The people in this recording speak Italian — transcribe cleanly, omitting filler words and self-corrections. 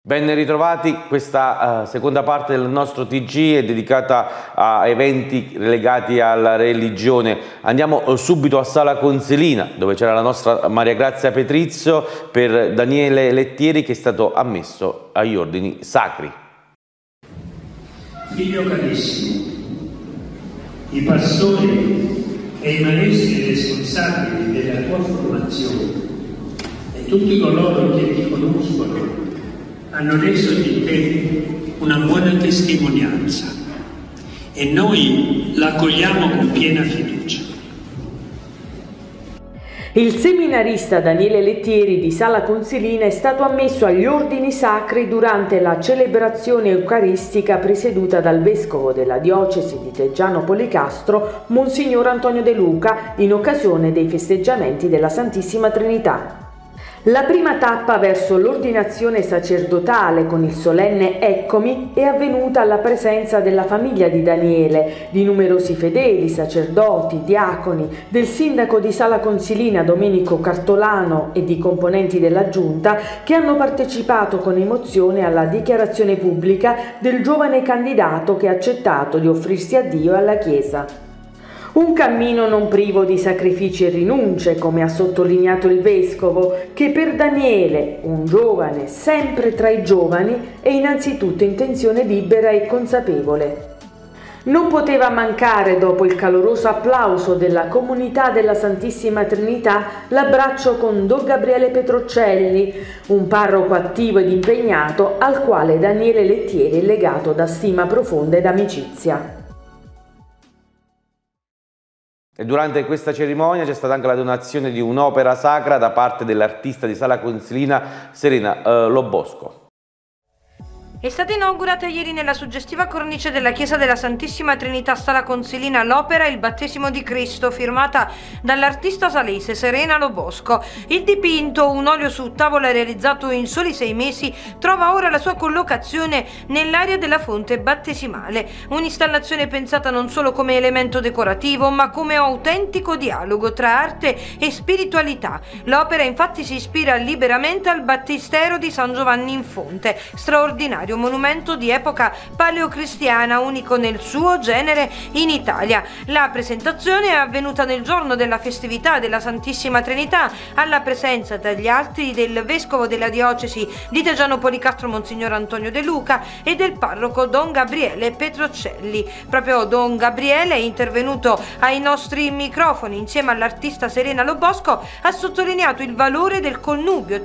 Ben ritrovati, questa seconda parte del nostro TG è dedicata a eventi legati alla religione. Andiamo subito a Sala Consilina, dove c'era la nostra Maria Grazia Petrizio per Daniele Lettieri, che è stato ammesso agli ordini sacri. Figlio carissimo, i pastori e i maestri responsabili della tua formazione e tutti coloro che ti conoscono hanno reso di te una buona testimonianza e noi la accogliamo con piena fiducia. Il seminarista Daniele Lettieri di Sala Consilina è stato ammesso agli ordini sacri durante la celebrazione eucaristica presieduta dal vescovo della diocesi di Teggiano Policastro, Monsignor Antonio De Luca, in occasione dei festeggiamenti della Santissima Trinità. La prima tappa verso l'ordinazione sacerdotale con il solenne Eccomi è avvenuta alla presenza della famiglia di Daniele, di numerosi fedeli, sacerdoti, diaconi, del sindaco di Sala Consilina Domenico Cartolano e di componenti della giunta che hanno partecipato con emozione alla dichiarazione pubblica del giovane candidato che ha accettato di offrirsi a Dio e alla Chiesa. Un cammino non privo di sacrifici e rinunce, come ha sottolineato il vescovo, che per Daniele, un giovane sempre tra i giovani, è innanzitutto intenzione libera e consapevole. Non poteva mancare, dopo il caloroso applauso della comunità della Santissima Trinità, l'abbraccio con Don Gabriele Petrocelli, un parroco attivo ed impegnato al quale Daniele Lettieri è legato da stima profonda ed amicizia. E durante questa cerimonia c'è stata anche la donazione di un'opera sacra da parte dell'artista di Sala Consilina Serena Lobosco. È stata inaugurata ieri nella suggestiva cornice della chiesa della Santissima Trinità Sala Consilina l'opera Il battesimo di Cristo, firmata dall'artista salese Serena Lobosco. Il dipinto, un olio su tavola realizzato in soli 6 mesi, trova ora la sua collocazione nell'area della fonte battesimale. Un'installazione pensata non solo come elemento decorativo, ma come autentico dialogo tra arte e spiritualità. L'opera infatti si ispira liberamente al battistero di San Giovanni in Fonte, straordinario monumento di epoca paleocristiana, unico nel suo genere in Italia. La presentazione è avvenuta nel giorno della festività della Santissima Trinità, alla presenza tra gli altri del vescovo della diocesi di Teggiano Policastro Monsignor Antonio De Luca e del parroco Don Gabriele Petrocelli. Proprio Don Gabriele è intervenuto ai nostri microfoni insieme all'artista Serena Lobosco, ha sottolineato il valore del connubio